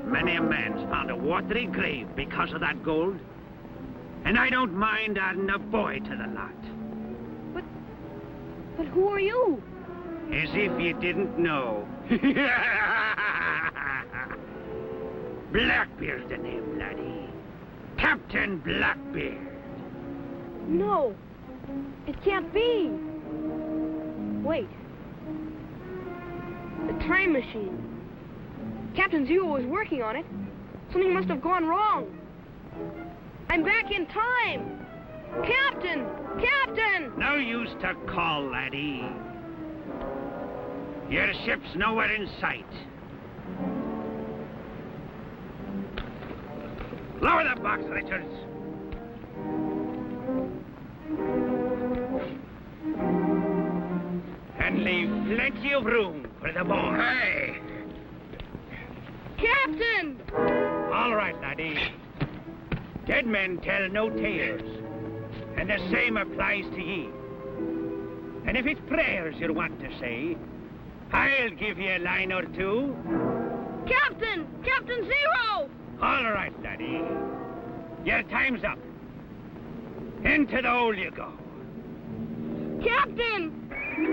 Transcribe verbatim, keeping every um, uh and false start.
Many a man's found a watery grave because of that gold. And I don't mind adding a boy to the lot. But... but who are you? As if you didn't know. Blackbeard's the name, laddie. Captain Blackbeard. No. It can't be. Wait. The time machine. Captain Zero was working on it. Something must have gone wrong. I'm back in time! Captain! Captain! No use to call, laddie. Your ship's nowhere in sight. Lower the box, Richards. And leave plenty of room for the boy. Hey! Captain! All right, laddie. Dead men tell no tales. And the same applies to ye. And if it's prayers you want to say, I'll give you a line or two. Captain! Captain Zero! All right, laddie. Your time's up. Into the hole you go. Captain!